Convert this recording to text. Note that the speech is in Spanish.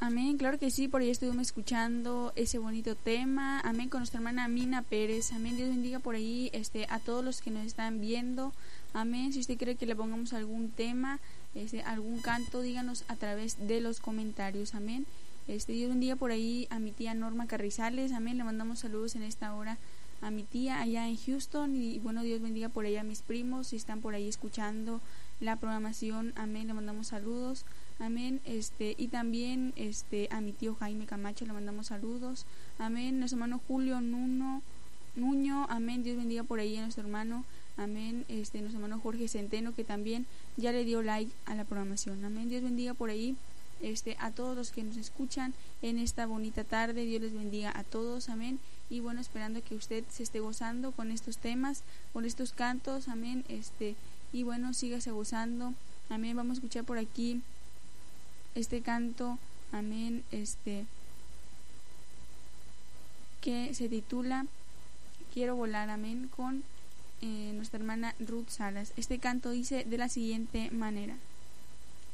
Amén, claro que sí, por ahí estuvimos escuchando ese bonito tema, amén, con nuestra hermana Mina Pérez, amén, Dios bendiga por ahí a todos los que nos están viendo, amén. Si usted cree que le pongamos algún tema, algún canto, díganos a través de los comentarios, amén. Dios bendiga por ahí a mi tía Norma Carrizales, amén, le mandamos saludos en esta hora a mi tía allá en Houston, y bueno, Dios bendiga por ahí a mis primos, si están por ahí escuchando la programación, amén, le mandamos saludos, amén, y también a mi tío Jaime Camacho le mandamos saludos, amén, nuestro hermano Julio Nuño, amén, Dios bendiga por ahí a nuestro hermano, amén, nuestro hermano Jorge Centeno, que también ya le dio like a la programación, amén, Dios bendiga por ahí a todos los que nos escuchan en esta bonita tarde, Dios les bendiga a todos, amén. Y bueno, esperando que usted se esté gozando con estos temas, con estos cantos, amén, y bueno, sígase gozando, amén. Vamos a escuchar por aquí este canto, amén, que se titula Quiero volar, amén, con nuestra hermana Ruth Salas. Este canto dice de la siguiente manera: